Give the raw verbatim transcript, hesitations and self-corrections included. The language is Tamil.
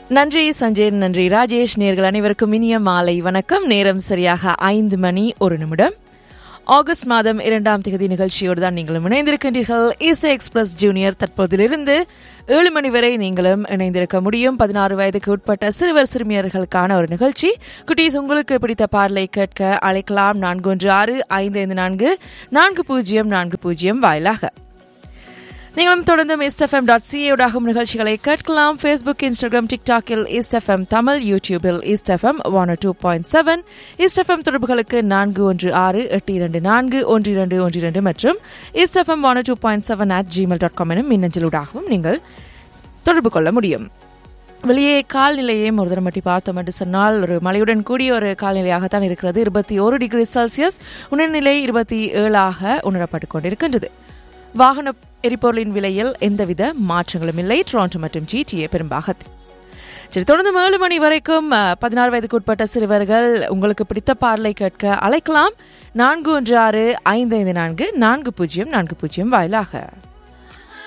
நன்றி சஞ்சய், நன்றி ராஜேஷ். நேர்கள் அனைவருக்கும் இனிய மாலை வணக்கம். நேரம் சரியாக ஐந்து மணி ஒரு நிமிடம். ஆகஸ்ட் மாதம் இரண்டாம் தேதி நிகழ்ச்சியோடு தான் நீங்களும் இணைந்திருக்கின்றீர்கள். இசை எக்ஸ்பிரஸ் ஜூனியர் தற்போதிலிருந்து ஏழு மணி வரை நீங்களும் இணைந்திருக்க முடியும். பதினாறு வயதுக்கு உட்பட்ட சிறுவர் சிறுமியர்களுக்கான ஒரு நிகழ்ச்சி. குட்டீஸ், உங்களுக்கு பிடித்த பாடலை கேட்க அழைக்கலாம். நான்கு ஒன்று ஆறு ஐந்து ஐந்து நான்கு நான்கு பூஜ்ஜியம் நான்கு பூஜ்ஜியம் வாயிலாக. நீங்களும் தொடர்ந்து ஈஸ்ட் எஃப்எம் டாட் சிஏ ஊடாகும் நிகழ்ச்சிகளை கேட்கலாம். Facebook, Instagram, டிக்டாக்கில் east FM Tamil, யூடியூபில் east FM one two point seven. East FM தொடர்புகளுக்கு நான்கு ஒன்று ஆறு எட்டு இரண்டு நான்கு ஒன்று இரண்டு ஒன்று இரண்டு மற்றும் east FM one two point seven at Gmail dot com எனும் மின்னஞ்சலூடாகவும் நீங்கள் தொடர்பு கொள்ள முடியும். வெளியே கால்நிலையை ஒரு தரம் மட்டி பார்த்தோம் என்று சொன்னால் ஒரு மழையுடன் கூடிய ஒரு கால்நிலையாகத்தான் இருக்கிறது. இருபத்தி ஒரு டிகிரி செல்சியஸ், உணர்நிலை இருபத்தி ஏழாக உணரப்பட்டுக் கொண்டிருக்கின்றது. வாகன எரிபொருளின் விலையில் எந்தவித மாற்றங்களும் இல்லை டொரண்டோ மற்றும் ஜிடிஏ பெரும்பாகத்தில். சரி, தொடர்ந்து ஏழு மணி வரைக்கும் பதினாறு வயதுக்கு உட்பட்ட சிறுவர்கள் உங்களுக்கு பிடித்த பாடலை கேட்க அழைக்கலாம். நான்கு ஒன்று ஆறு ஐந்து ஐந்து நான்கு நான்கு பூஜ்ஜியம் நான்கு பூஜ்ஜியம் வாயிலாக.